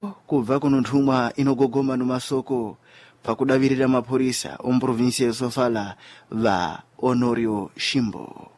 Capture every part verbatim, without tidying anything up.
kubva kuno nthumwa inogogoma numasoko pakudavirira mapurisa omprovinsi ya Sofala va Honorio Shimbo.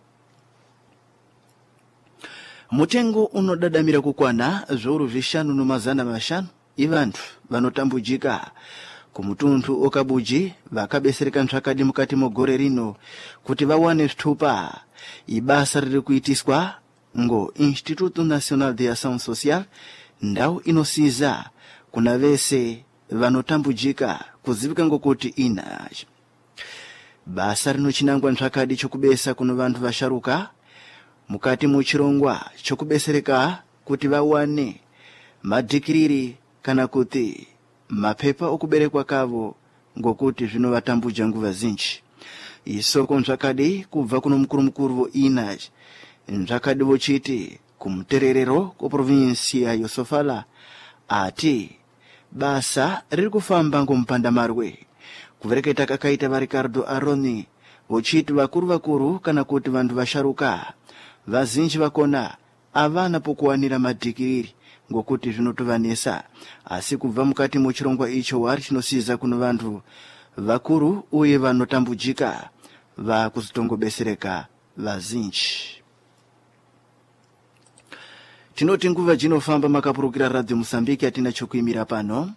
Mutengo unodadamira kukwana zvouru vishanu numazana mashanu ivanthu vanotambujika kumutunthu okabuji vakabesereka ntsvakadi mukati mogore rino kuti vawane zvitupa. Ibasa riri kuitiswa ngo Instituto Nacional de Ação Social, ndau inosiza kuna vese vanotambujika kuzivika ngokuti inaj. Basa rinochinangwa ntsvakadi chokubesa kuno vanthu vasharuka mukati muchirongwa chokubesereka kuti vawane madhikiriri kana kuti mapepa okuberekwa kavo ngokuti zvinovatambuja nguva zinji. Isoko ntsvakadi kubva kuno mukuru mukuru vo inaj ntsvakadi vochiti kumutererero kuprovinsia ya Sofala ati basa riri kufamba ngompanda marwe. Kuvereketa kakaita va Ricardo Aroni vochiti vakuru vakuru kana kuti vanthu vasharuka vazinji vakona avana pokuwanira madhikiriri ngokuti zvinotovanesa, asi kubva mukati muchirongwa icho wari chinosiza kuno vanthu vakuru uye vanotambujika vakuzitongobesereka vazinji. Tinoti nguva jinofamba makapurukira Radio Mosambiki atina chokuimira pano.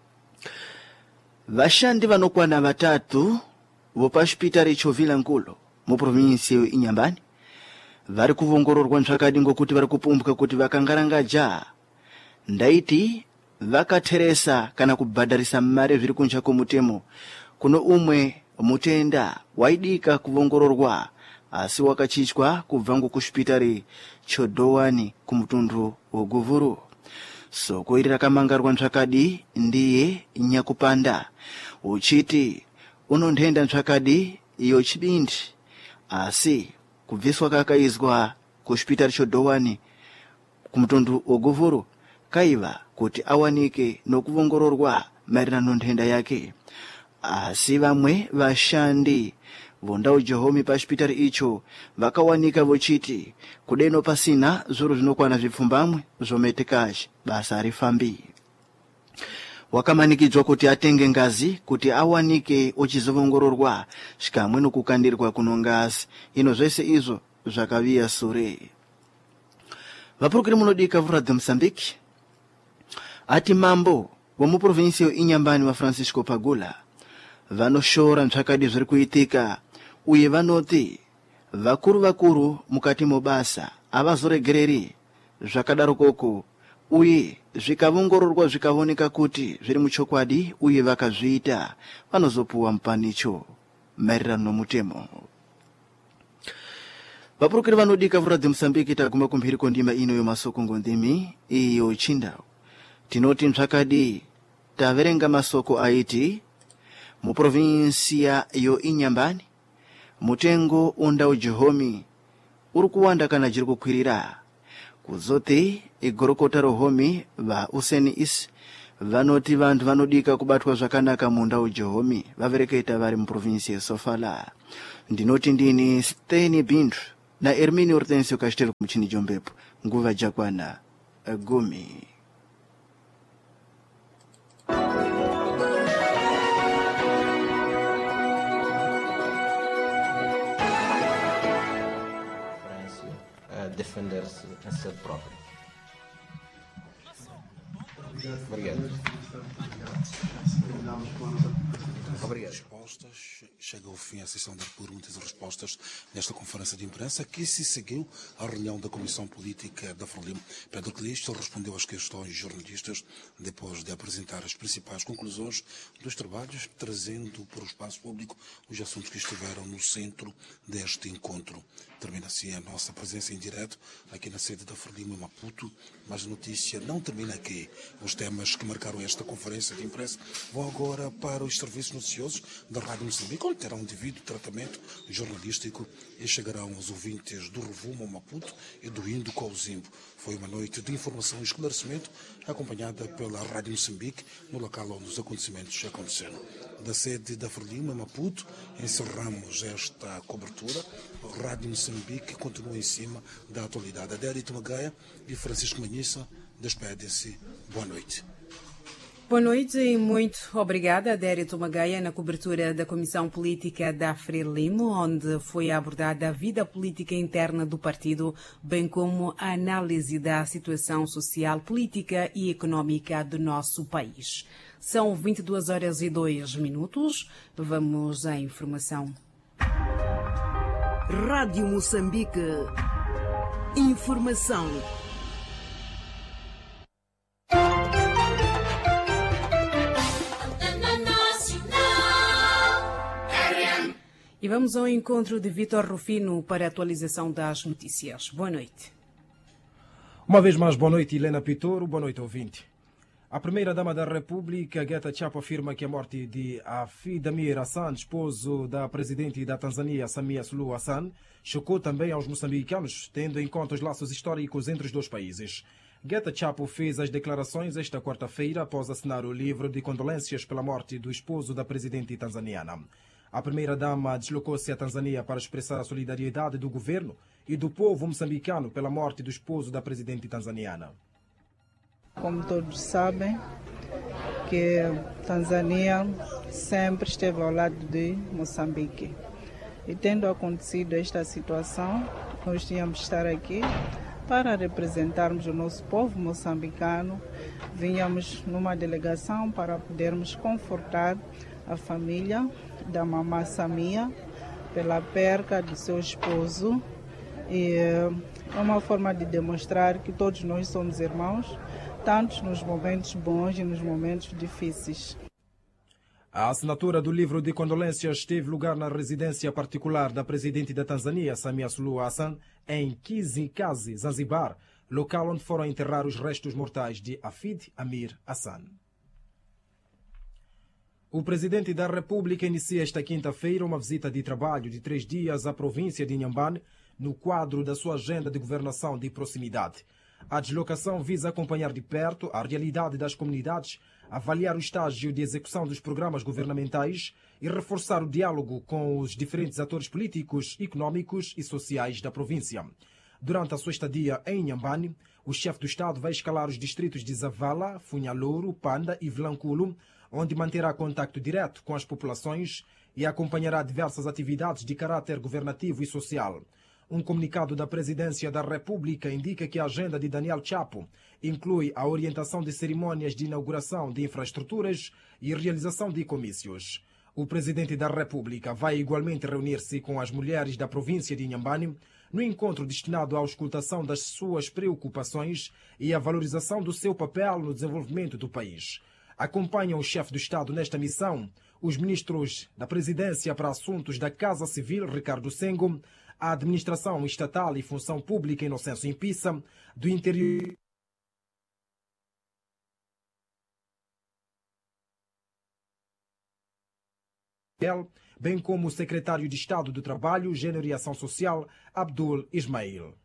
Vashandi vanokwana vatatu vopashipitari chovila nkulu muprovinsi inyambani vari kuvongororwa ntsvakadi ngokuti vari kupumbwa kuti vakangarangaja ndaiti vakateresa kana kubhadharisa mare zviri kunja komutemo kuno umwe mutenda waidika kuvongororwa asi wakachichwa kubva ngokushipitari chodowani kumutundu woguvuru. Soko iri rakamangarwa ntsvakadi ndiye Nyakupanda uchiti unondenda ntsvakadi iyo chibindi asi kubviswa kakaizwa kushipitari chodowani kumutundu woguvuru kaiva kuti awanike nokuvongororwa maererano ndenda yake. Asi vamwe vashandi vondau Jehomi pashipitari icho vakawanika vochiti kudeno pasina zvoru zvinokwana zvipfumbamwe zvometekashi basa rifambi. Wakamanikidzwa kuti atenge ngazi kuti awanike ochizovongororwa shikamwe nokukandirwa kuno ngazi. Ino zvese izvo zvakaviya sure. Vapurukiri munodika Radio Mosambiki ati mambo vomuprovinsi inyambani wa Francisco Pagula vanoshora ntsvakadi zviri kuitika uye vanoti vakuru vakuru mukati mobasa avazoregereri zvakadaro koko uye zvikavongororwa zvikavoneka kuti zviri muchokwadi uye vakazviita vanozopuwa mupanicho maererano nomutemo. Vapurukiri vanodika Radio Mosambiki taguma kumphiri kondima ino yomasoko ngondimi iyo chindau. Tinoti ntsvakadi taverenga masoko aiti muprovinsia yo inyambani mutengo undau Jehomi uri kuwanda kana jiri kukwirira. Kuzoti igorokota rohomi va Useni Is vanoti vanthu vanodika kubatwa zvakanaka mundau Jehomi vavereketa vari muprovinsi ya Sofala. Ndinoti ndini Steny Bindu na Ermini Hortensio Castelo kumuchini jombepo nguva jakwana gumi. Defender-se em sede própria. Obrigado. Obrigado. Respostas. Chega ao fim a sessão de perguntas e respostas nesta conferência de imprensa que se seguiu à reunião da Comissão Política da Frelimo. Pedro Calixto respondeu às questões jornalistas depois de apresentar as principais conclusões dos trabalhos, trazendo para o espaço público os assuntos que estiveram no centro deste encontro. Termina assim a nossa presença em direto aqui na sede da Frelimo em Maputo, mas a notícia não termina aqui. Os temas que marcaram esta conferência de imprensa vão agora para os serviços noticiosos da Rádio Moçambique, onde terão um devido tratamento jornalístico e chegarão aos ouvintes do Revumo ao Maputo e do Índico ao Zimbo. Foi uma noite de informação e esclarecimento acompanhada pela Rádio Moçambique no local onde os acontecimentos aconteceram. Da sede da Frelimo em Maputo encerramos esta cobertura. A Rádio Moçambique continua em cima da atualidade. Adélito Magaia e Francisco Manhissa despedem-se. Boa noite. Boa noite e muito obrigada a Dérito Magaia na cobertura da Comissão Política da Frelimo, onde foi abordada a vida política interna do partido, bem como a análise da situação social, política e económica do nosso país. São vinte e duas horas e dois minutos. Vamos à informação. Rádio Moçambique. Informação. E vamos ao encontro de Vítor Rufino para a atualização das notícias. Boa noite. Uma vez mais, boa noite, Helena Pitoro. Boa noite, ouvinte. A primeira-dama da República, Geta Chapo, afirma que a morte de Hafid Amir Hassan, esposo da presidente da Tanzânia, Samia Suluhu Hassan, chocou também aos moçambicanos, tendo em conta os laços históricos entre os dois países. Geta Chapo fez as declarações esta quarta-feira após assinar o livro de condolências pela morte do esposo da presidente tanzaniana. A primeira-dama deslocou-se à Tanzânia para expressar a solidariedade do governo e do povo moçambicano pela morte do esposo da presidente tanzaniana. Como todos sabem, que a Tanzânia sempre esteve ao lado de Moçambique. E tendo acontecido esta situação, nós tínhamos de estar aqui para representarmos o nosso povo moçambicano. Vínhamos numa delegação para podermos confortar a família da mamã Samia pela perca de seu esposo. E é uma forma de demonstrar que todos nós somos irmãos, tanto nos momentos bons e nos momentos difíceis. A assinatura do livro de condolências teve lugar na residência particular da presidente da Tanzânia, Samia Suluhu Hassan, em Kizimkazi, Zanzibar, local onde foram enterrar os restos mortais de Hafid Amir Hassan. O presidente da República inicia esta quinta-feira uma visita de trabalho de três dias à província de Inhambane, no quadro da sua agenda de governação de proximidade. A deslocação visa acompanhar de perto a realidade das comunidades, avaliar o estágio de execução dos programas governamentais e reforçar o diálogo com os diferentes atores políticos, económicos e sociais da província. Durante a sua estadia em Inhambane, o chefe do Estado vai escalar os distritos de Zavala, Funhalouro, Panda e Vilanculo, onde manterá contacto direto com as populações e acompanhará diversas atividades de caráter governativo e social. Um comunicado da Presidência da República indica que a agenda de Daniel Chapo inclui a orientação de cerimônias de inauguração de infraestruturas e realização de comícios. O Presidente da República vai igualmente reunir-se com as mulheres da província de Inhambane no encontro destinado à auscultação das suas preocupações e à valorização do seu papel no desenvolvimento do país. Acompanham o chefe do Estado nesta missão os ministros da Presidência para Assuntos da Casa Civil, Ricardo Sengo, a Administração Estatal e Função Pública, Inocêncio Impissa, do Interior, bem como o secretário de Estado do Trabalho, Gênero e Ação Social, Abdul Ismail.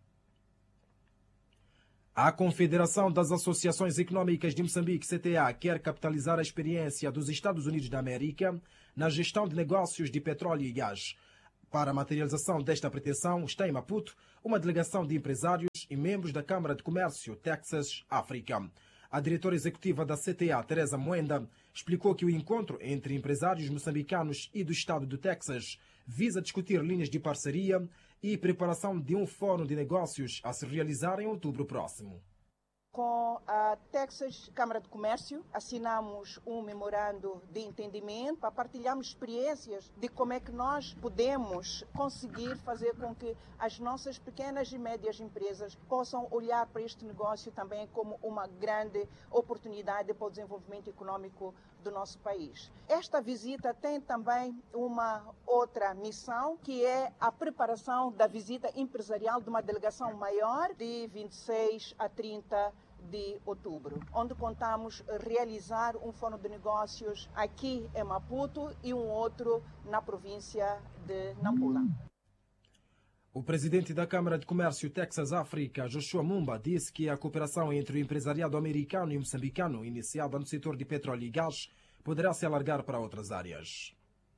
A Confederação das Associações Económicas de Moçambique, C T A, quer capitalizar a experiência dos Estados Unidos da América na gestão de negócios de petróleo e gás. Para a materialização desta pretensão, está em Maputo uma delegação de empresários e membros da Câmara de Comércio Texas África. A diretora executiva da C T A, Teresa Moenda, explicou que o encontro entre empresários moçambicanos e do estado do Texas visa discutir linhas de parceria e preparação de um fórum de negócios a se realizar em outubro próximo. Com a Texas Câmara de Comércio, assinamos um memorando de entendimento para partilharmos experiências de como é que nós podemos conseguir fazer com que as nossas pequenas e médias empresas possam olhar para este negócio também como uma grande oportunidade para o desenvolvimento econômico do nosso país. Esta visita tem também uma outra missão, que é a preparação da visita empresarial de uma delegação maior de vinte e seis a trinta de outubro, onde contamos realizar um fórum de negócios aqui em Maputo e um outro na província de Nampula. O presidente da Câmara de Comércio Texas África, Joshua Mumba, disse que a cooperação entre o empresariado americano e moçambicano, iniciada no setor de petróleo e gás, poderá se alargar para outras áreas.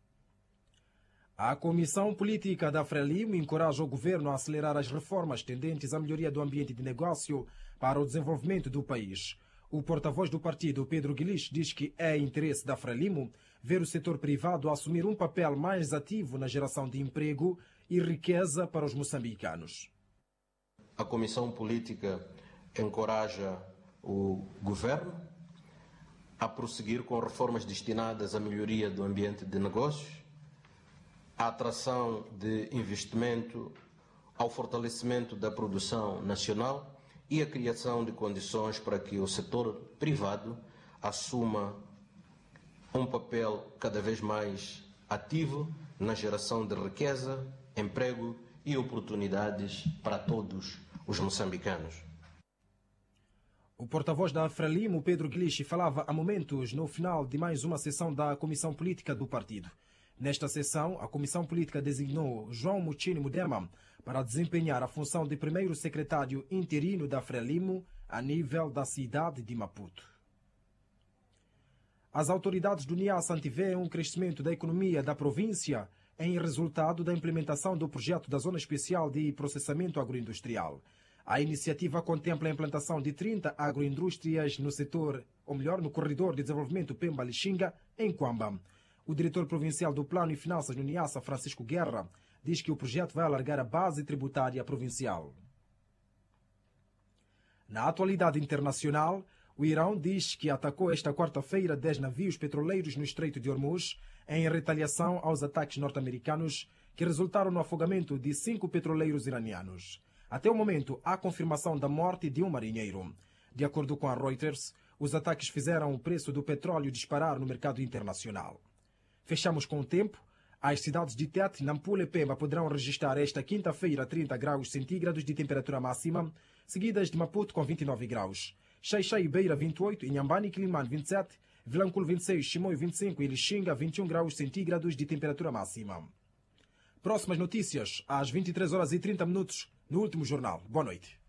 A Comissão Política da Frelimo encoraja o governo a acelerar as reformas tendentes à melhoria do ambiente de negócio para o desenvolvimento do país. O porta-voz do partido, Pedro Guilherme, diz que é interesse da Frelimo ver o setor privado assumir um papel mais ativo na geração de emprego e riqueza para os moçambicanos. A Comissão Política encoraja o governo a prosseguir com reformas destinadas à melhoria do ambiente de negócios, à atração de investimento, ao fortalecimento da produção nacional e a criação de condições para que o setor privado assuma um papel cada vez mais ativo na geração de riqueza, emprego e oportunidades para todos os moçambicanos. O porta-voz da Frelimo, Pedro Guilherme, falava há momentos no final de mais uma sessão da Comissão Política do partido. Nesta sessão, a Comissão Política designou João Muchini Mudema para desempenhar a função de primeiro secretário interino da Frelimo a nível da cidade de Maputo. As autoridades do Niassa antevêem um crescimento da economia da província em resultado da implementação do projeto da Zona Especial de Processamento Agroindustrial. A iniciativa contempla a implantação de trinta agroindústrias no setor, ou melhor, no corredor de desenvolvimento Pemba-Lixinga, em Quamba. O diretor provincial do Plano e Finanças no Niassa, Francisco Guerra, diz que o projeto vai alargar a base tributária provincial. Na atualidade internacional, o Irão diz que atacou esta quarta-feira dez navios petroleiros no Estreito de Hormuz em retaliação aos ataques norte-americanos que resultaram no afogamento de cinco petroleiros iranianos. Até o momento, há confirmação da morte de um marinheiro. De acordo com a Reuters, os ataques fizeram o preço do petróleo disparar no mercado internacional. Fechamos com o tempo. As cidades de Tete, Nampula e Pemba poderão registrar esta quinta-feira trinta graus centígrados de temperatura máxima, seguidas de Maputo com vinte e nove graus. Xai-Xai e Beira vinte e oito, Inhambane e Quilimane vinte e sete, Vilanculo vinte e seis, Chimoio vinte e cinco e Lixinga vinte e um graus centígrados de temperatura máxima. Próximas notícias às vinte e três horas e trinta minutos no último jornal. Boa noite.